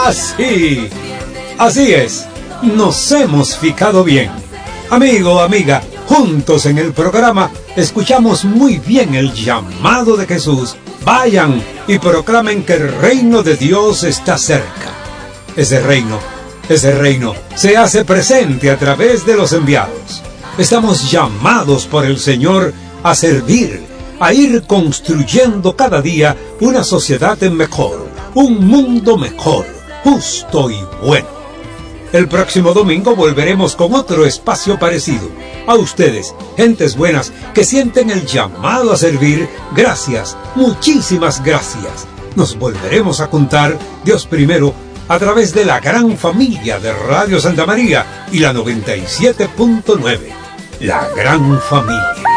Sí, así es, nos hemos fijado bien. Amigo, amiga, juntos en el programa escuchamos muy bien el llamado de Jesús. Vayan y proclamen que el reino de Dios está cerca. Ese reino se hace presente a través de los enviados. Estamos llamados por el Señor a servir, a ir construyendo cada día una sociedad mejor, un mundo mejor, justo y bueno. El próximo domingo volveremos con otro espacio parecido. A ustedes, gentes buenas que sienten el llamado a servir, gracias, muchísimas gracias. Nos volveremos a contar, Dios primero, a través de la gran familia de Radio Santa María y la 97.9. La gran familia.